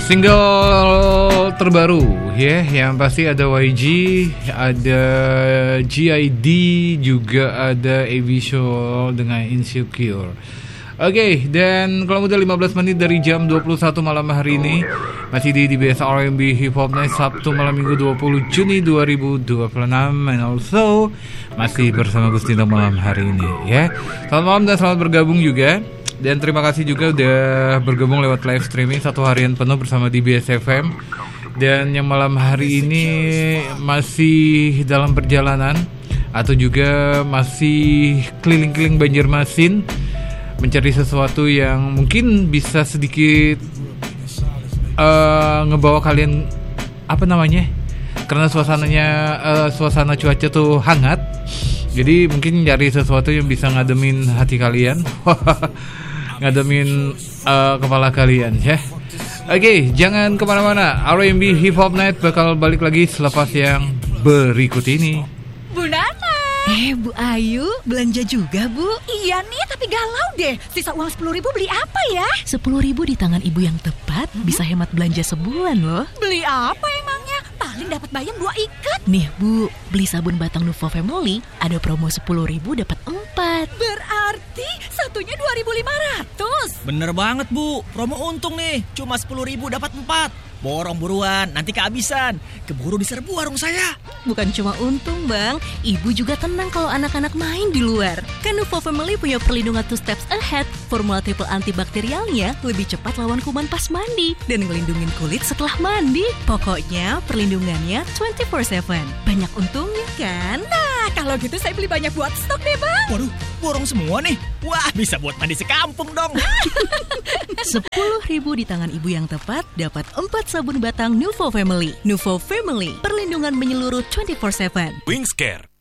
Single terbaru ya, yang pasti ada YG, ada GID, juga ada A-Visual dengan Insecure. Oke, dan kalau udah 15 menit dari jam 21 malam hari ini, masih di DBS R&B Hip Hop Night, Sabtu malam Minggu 20 Juni 2026. And also masih bersama Gustino malam hari ini ya. Selamat malam dan selamat bergabung juga. Dan terima kasih juga udah bergabung lewat live streaming satu harian penuh bersama DBS FM. Dan yang malam hari ini masih dalam perjalanan atau juga masih keliling-keliling Banjarmasin, mencari sesuatu yang mungkin bisa sedikit ngebawa kalian, apa namanya, karena suasana cuaca tuh hangat, jadi mungkin cari sesuatu yang bisa ngademin hati kalian, ngademin kepala kalian ya. Oke, jangan kemana-mana. R&B Hip Hop Night bakal balik lagi selepas yang berikut ini. Bu Nana. Bu Ayu, belanja juga Bu? Iya nih, tapi galau deh. Sisa uang 10.000 beli apa ya? 10.000 di tangan ibu yang tepat bisa hemat belanja sebulan loh. Beli apa emangnya? Paling dapat bayam 2 ikat. Nih Bu, beli sabun batang Nuvo Family ada promo 10.000 dapat 4. Berarti satunya 2.500. Bener banget Bu, promo untung nih. Cuma 10.000 dapat 4. Borong buruan, nanti kehabisan. Keburu diserbu warung saya. Bukan cuma untung Bang, ibu juga tenang kalau anak-anak main di luar. Kan Nuvo Family punya perlindungan 2 steps ahead. Formula triple antibakterialnya lebih cepat lawan kuman pas mandi dan ngelindungin kulit setelah mandi. Pokoknya perlindungannya 24/7. Banyak untungnya kan? Nah, kalau gitu saya beli banyak buat stok deh Bang. Waduh, borong semua nih. Wah, bisa buat mandi sekampung dong. 10.000 di tangan ibu yang tepat dapat 4 sabun batang Nuvo Family. Nuvo Family, perlindungan menyeluruh 24/7. Wingscare,